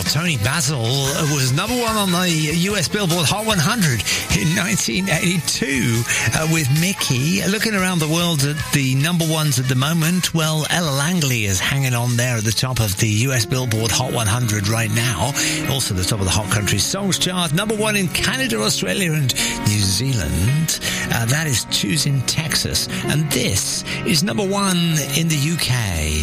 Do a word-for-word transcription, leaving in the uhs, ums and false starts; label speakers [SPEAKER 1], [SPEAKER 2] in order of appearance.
[SPEAKER 1] Tony Basil was number one on the U S Billboard Hot one hundred in nineteen eighty-two uh, with Mickey. Looking around the world at the number ones at the moment, well, Ella Langley is hanging on there at the top of the U S Billboard Hot one hundred right now. Also the top of the Hot Country Songs chart. Number one in Canada, Australia and New Zealand. Uh, that is Choosing Texas. And this is number one in the U K.